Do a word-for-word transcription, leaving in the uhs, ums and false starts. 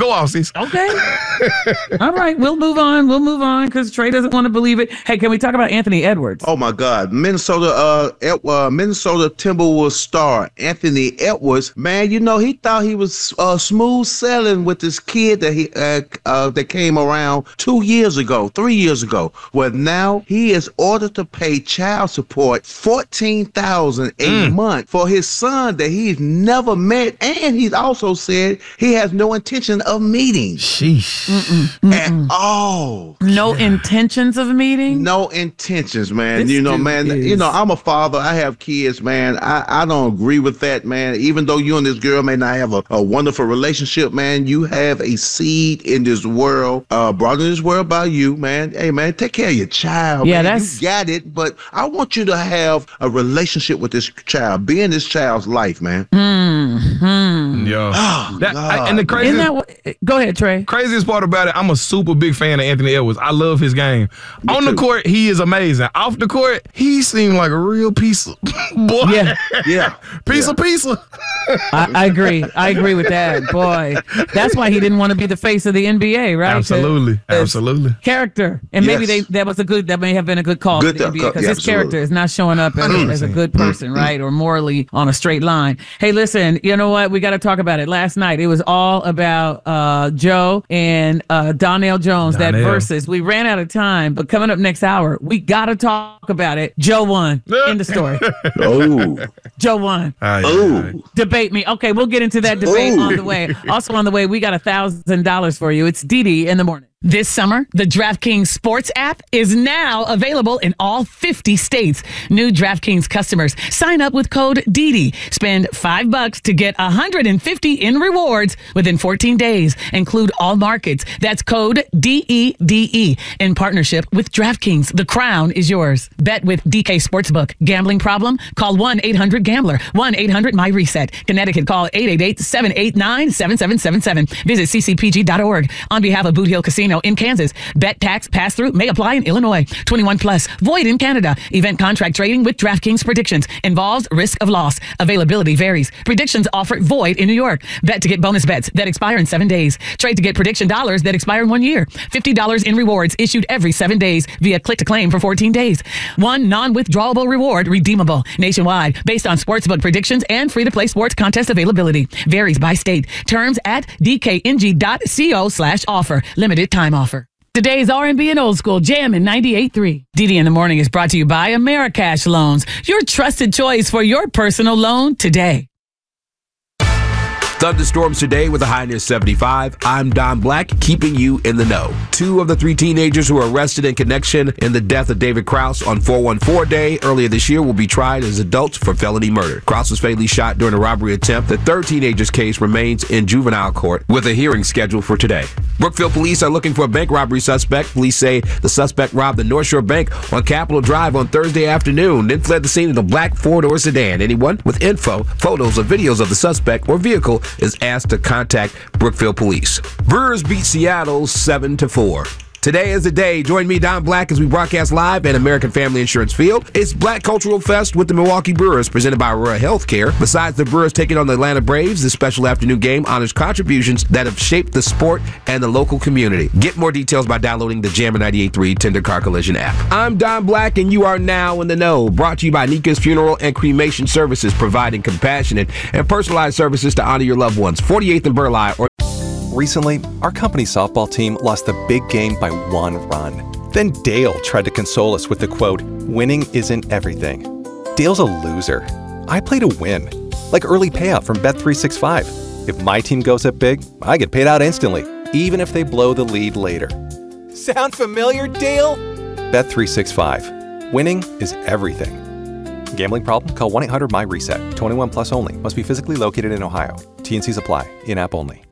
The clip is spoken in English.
Go Aussies. Okay. All right, we'll move on. We'll move on because Trey doesn't want to believe it. Hey, can we talk about Anthony Edwards? Oh my God, Minnesota, uh, Ed, uh Minnesota Timberwolves star Anthony Edwards. Man, you know he thought he was uh, smooth sailing with this kid that he uh, uh, that came around two years ago, three years ago. Well, now he is ordered to pay child support fourteen thousand a mm. month for his son that he's never met, and he's also said he has no intention of meeting. Sheesh. Mm-mm, mm-mm. At all. No intentions of meeting? No intentions, man. This you know, dude man, is- you know, I'm a father. I have kids, man. I, I don't agree with that, man. Even though you and this girl may not have a, a wonderful relationship, man, you have a seed in this world, uh, brought in this world by you, man. Hey, man, take care of your child. Yeah, man. that's- You got it, but I want you to have a relationship with this child. Be in this child's life, man. Mm-hmm. Yo. Oh, That, God, I, and the man. craziest, Isn't that what, go ahead, Trey. craziest part about it, I'm a super big fan of Anthony Edwards. I love his game. Me On too. the court, he is amazing. Off the court, he seemed like a real piece of boy. Yeah. Yeah. piece yeah. of pizza. I, I agree. I agree with that. Boy, that's why he didn't want to be the face of the N B A, right? Absolutely. It's Absolutely. Character. And maybe they Yes. that was a good, that may have been a good call Good for the to- N B A because yeah, his absolutely. character is not showing up as, as a good person, right? Or morally on a straight line. Hey, listen, you know what? We got to talk about it. Last night, it was all about uh, Joe and uh, Donnell Jones, that Donnell. versus. We ran out of time, but coming up next hour, we got to talk about it. Joe won. End of story. Oh. Joe won. Ah, yeah, Oh. yeah. Debate me. Okay, we'll get into that debate Ooh. on the way. Also on the way, we got a thousand dollars for you. It's Dee Dee in the morning. This summer, the DraftKings Sports app is now available in all fifty states. New DraftKings customers sign up with code D D. Spend five bucks to get one hundred fifty in rewards within fourteen days. Include all markets. That's code D E D E in partnership with DraftKings. The crown is yours. Bet with D K Sportsbook. Gambling problem? Call one eight hundred gambler. one eight hundred my reset. Connecticut, call eight eight eight, seven eight nine, seven seven seven seven. Visit c c p g dot org. On behalf of Boot Hill Casino in Kansas. Bet tax pass-through may apply in Illinois. twenty-one plus. Void in Canada. Event contract trading with DraftKings predictions. Involves risk of loss. Availability varies. Predictions offered void in New York. Bet to get bonus bets that expire in seven days. Trade to get prediction dollars that expire in one year. fifty dollars in rewards issued every seven days via click to claim for fourteen days. One non-withdrawable reward redeemable nationwide based on sportsbook predictions and free-to-play sports contest availability. Varies by state. Terms at d k n g dot co slash offer. Limited time offer. Today's R and B and Old School Jam in ninety-eight point three. Dee Dee in the Morning is brought to you by Americash Loans, your trusted choice for your personal loan today. Thunderstorms today with a high near seventy-five. I'm Don Black, keeping you in the know. Two of the three teenagers who were arrested in connection in the death of David Krause on four one four Day earlier this year will be tried as adults for felony murder. Krause was fatally shot during a robbery attempt. The third teenager's case remains in juvenile court with a hearing scheduled for today. Brookfield police are looking for a bank robbery suspect. Police say the suspect robbed the North Shore Bank on Capitol Drive on Thursday afternoon, then fled the scene in a black four-door sedan. Anyone with info, photos, or videos of the suspect or vehicle is asked to contact Brookfield Police. Brewers beat Seattle seven to four. Today is the day. Join me, Don Black, as we broadcast live at American Family Insurance Field. It's Black Cultural Fest with the Milwaukee Brewers, presented by Aurora Healthcare. Besides the Brewers taking on the Atlanta Braves, this special afternoon game honors contributions that have shaped the sport and the local community. Get more details by downloading the Jammer ninety-eight point three Tender Car Collision app. I'm Don Black, and you are now in the know. Brought to you by Nika's Funeral and Cremation Services, providing compassionate and personalized services to honor your loved ones. forty-eighth and Burleigh, or Recently, our company's softball team lost the big game by one run. Then Dale tried to console us with the quote, "Winning isn't everything." Dale's a loser. I play to win. Like early payout from Bet three sixty-five. If my team goes up big, I get paid out instantly, even if they blow the lead later. Sound familiar, Dale? Bet three sixty-five. Winning is everything. Gambling problem? Call one eight hundred my reset. twenty-one plus only. Must be physically located in Ohio. T and C's apply. In-app only.